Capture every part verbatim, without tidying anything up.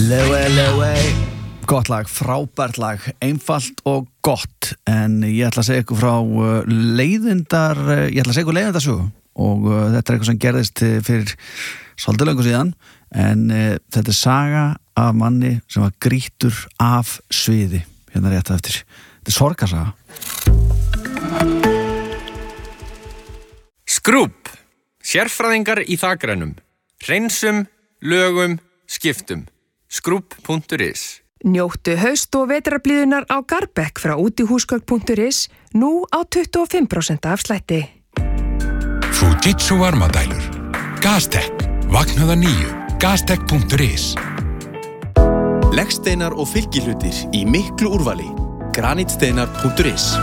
Lewey, lewey. Gott lag, frábært lag, einfalt og gott. En ég ætla að segja ykkur frá uh, leiðindar, uh, ég ætla að segja ykkur leiðindarsögu. Og uh, þetta er eitthvað sem gerðist uh, fyrir svolítið löngu síðan. En uh, þetta er saga af manni sem var grýttur af sviði. Hérna rétt eftir. Þetta er sorgarsaga. Skrúbb. Sérfræðingar í þakrænum. Hreinsum, lögum, skiptum. skrúbb punktur is. Njóttu haust- og vetrarblíðunar á Garbekk frá útihúsgögn punktur is nú á tuttugu og fimm prósent afslætti. Fujitsu varmadælur. Gastek. Vaknaða nýju. gastek punktur is. Leggsteinar og fylgihlutir í miklu úrvali. granitsteinar punktur is.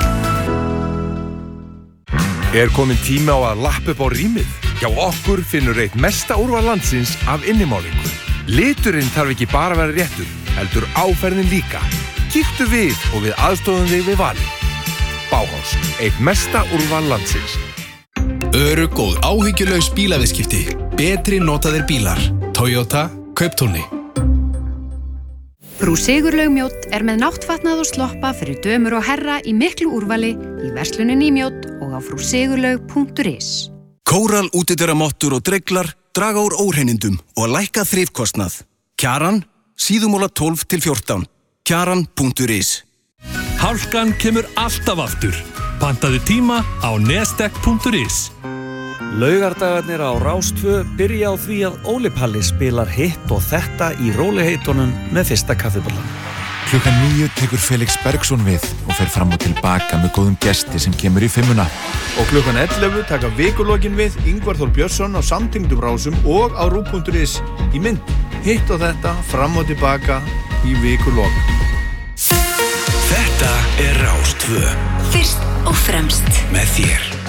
Er komin tíma á að lappa upp á rýmið? Hjá okkur finnur eitt mesta úrval landsins af innimálingu. Liturinn þarf ekki bara að vera réttur, heldur áferðin líka. Kíktu við og við aðstofum þig við valið. Bauhaus, eitt mesta úrval landsins. Örugg og áhyggjulaus bílaviðskipti. Betri notaðir bílar. Toyota, Kauptúni. Frú Sigurlaug Mjódd er með náttfatnað og sloppa fyrir dömur og herra í miklu úrvali í versluninni í Mjódd og á frú sigurlaug punktur is. Kóral útidyrramottur og dreglar draga úr óhreinindum og lækka þrifkostnað. Kjaran, síðumóla tólf til fjórtán. Kjaran punktur is. Hálkan kemur alltaf aftur. Pantaðu tíma á nestek punktur is. Laugardagarnir á Rás tvö byrja á því að Óli Palli spilar hitt og þetta í róliheitunum með fyrsta kaffibollan. Klukkan níu tekur Felix Bergsson við og fer fram og tilbaka með góðum gesti sem kemur í fimmuna. Og klukkan ellefu taka vikulokin við Ingvar Þór Björnsson á samtengdum rásum og á rúv punktur is í mynd. Hitt og þetta fram og tilbaka í vikulok. Þetta er Rás tvö. Fyrst og fremst með þér.